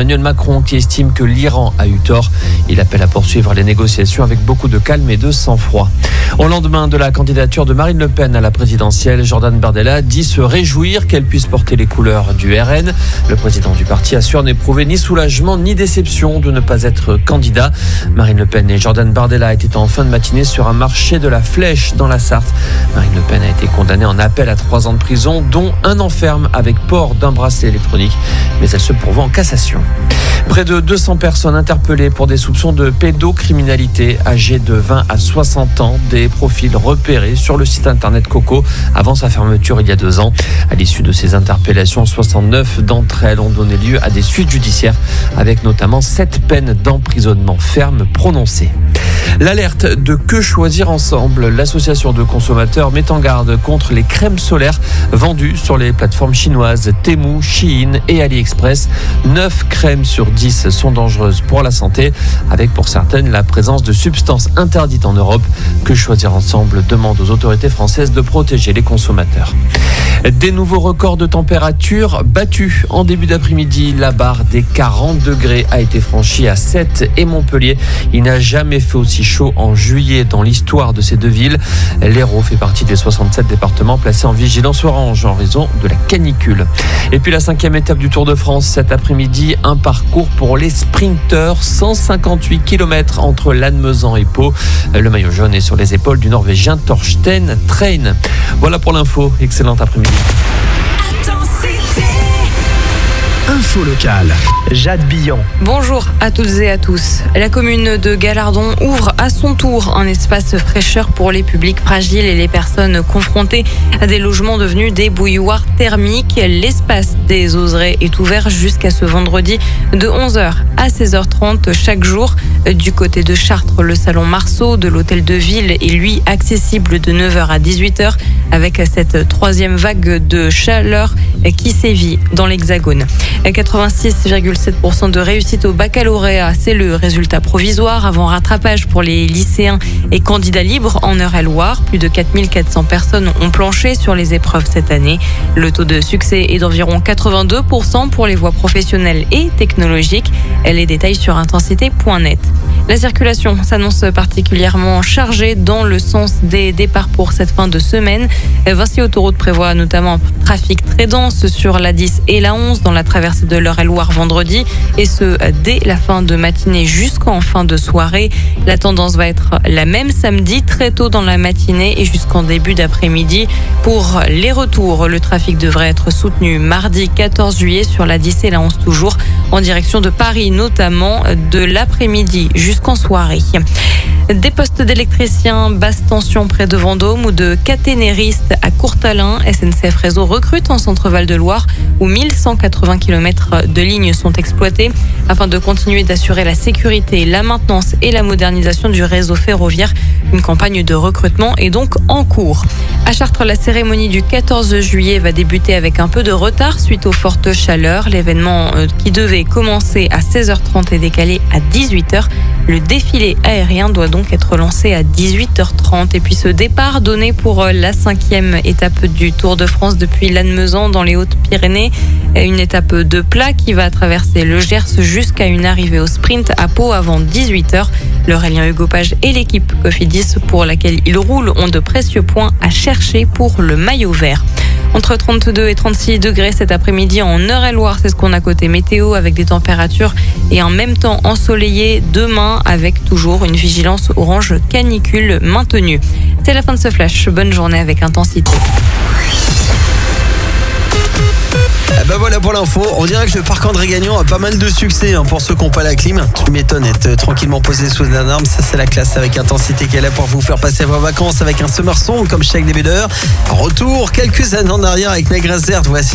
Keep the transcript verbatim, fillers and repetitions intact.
Emmanuel Macron qui estime que l'Iran a eu tort. Il appelle à poursuivre les négociations avec beaucoup de calme et de sang-froid. Au lendemain de la candidature de Marine Le Pen à la présidentielle, Jordan Bardella dit se réjouir qu'elle puisse porter les couleurs du R N. Le président du parti assure n'éprouver ni soulagement ni déception de ne pas être candidat. Marine Le Pen et Jordan Bardella étaient en fin de matinée sur un marché de la Flèche dans la Sarthe. Marine Le Pen a été condamnée en appel à trois ans de prison, dont un an ferme avec port d'un bracelet électronique. Mais elle se pourvoit en cassation. Près de deux cents personnes interpellées pour des soupçons de pédocriminalité, âgées de vingt à soixante ans, des profils repérés sur le site internet Coco avant sa fermeture il y a deux ans. À l'issue de ces interpellations, soixante-neuf d'entre elles ont donné lieu à des suites judiciaires, avec notamment sept peines d'emprisonnement ferme prononcées. L'alerte de Que Choisir Ensemble, l'association de consommateurs met en garde contre les crèmes solaires vendues sur les plateformes chinoises Temu, Shein et AliExpress. neuf crèmes sur dix sont dangereuses pour la santé, avec pour certaines la présence de substances interdites en Europe. Que Choisir Ensemble demande aux autorités françaises de protéger les consommateurs. Des nouveaux records de température battus en début d'après-midi. La barre des quarante degrés a été franchie à Sète et Montpellier. Il n'a jamais fait aussi chaud en juillet dans l'histoire de ces deux villes. L'Hérault fait partie des soixante-sept départements placés en vigilance orange en raison de la canicule. Et puis la cinquième étape du Tour de France cet après-midi, un parcours pour les sprinteurs, cent cinquante-huit kilomètres entre Lannemezan et Pau. Le maillot jaune est sur les épaules du Norvégien Torsten Train. Voilà pour l'info. Excellent après-midi. Info locale. Jade Billon. Bonjour à toutes et à tous. La commune de Gallardon ouvre à son tour un espace fraîcheur pour les publics fragiles et les personnes confrontées à des logements devenus des bouilloires thermiques. L'espace des Oserets est ouvert jusqu'à ce vendredi de onze heures à seize heures trente chaque jour. Du côté de Chartres, le salon Marceau de l'hôtel de ville est lui accessible de neuf heures à dix-huit heures avec cette troisième vague de chaleur qui sévit dans l'Hexagone. quatre-vingt-six virgule sept pour cent de réussite au baccalauréat, c'est le résultat provisoire avant rattrapage pour les lycéens et candidats libres en Eure-et-Loire. Plus de quatre mille quatre cents personnes ont planché sur les épreuves cette année. Le taux de succès est d'environ quatre-vingt-deux pour cent pour les voies professionnelles et technologiques. Les détails sur intensité point net. La circulation s'annonce particulièrement chargée dans le sens des départs pour cette fin de semaine. Vinci Autoroute prévoit notamment un trafic très dense sur la dix et la onze dans la traversée de l'Eure-et-Loire vendredi, et ce dès la fin de matinée jusqu'en fin de soirée. La tendance va être la même samedi, très tôt dans la matinée et jusqu'en début d'après-midi. Pour les retours, le trafic devrait être soutenu mardi quatorze juillet sur la dix et la onze toujours, en direction de Paris, notamment de l'après-midi jusqu'en soirée. Des postes d'électriciens basse tension près de Vendôme ou de caténéristes à Courtalin. S N C F Réseau recrute en Centre-Val de Loire où mille cent quatre-vingts kilomètres de lignes sont exploités afin de continuer d'assurer la sécurité, la maintenance et la modernisation du réseau ferroviaire. Une campagne de recrutement est donc en cours. À Chartres, la cérémonie du quatorze juillet va débuter avec un peu de retard suite aux fortes chaleurs. L'événement qui devait commencer à seize heures trente est décalé à dix-huit heures. Le défilé aérien doit donc être lancé à dix-huit heures trente. Et puis ce départ donné pour la cinquième étape du Tour de France depuis Lannemezan dans les Hautes-Pyrénées. Une étape de plat qui va traverser le Gers jusqu'à une arrivée au sprint à Pau avant dix-huit heures. L'Aurélien Hugo Page et l'équipe Cofidis pour laquelle il roule ont de précieux points à chercher pour le maillot vert. Entre trente-deux et trente-six degrés cet après-midi en Eure-et-Loire, c'est ce qu'on a côté météo avec des températures et en même temps ensoleillé demain avec toujours une vigilance orange canicule maintenue. C'est la fin de ce flash. Bonne journée avec Intensité. Eh ben voilà pour l'info. On dirait que le parc André Gagnon a pas mal de succès hein, pour ceux qui n'ont pas la clim. Tu m'étonnes, être tranquillement posé sous un arbre, ça c'est la classe avec Intensité qui est là pour vous faire passer vos vacances avec un summer song comme chaque début d'heure. Retour quelques années en arrière avec Negrezert. Voici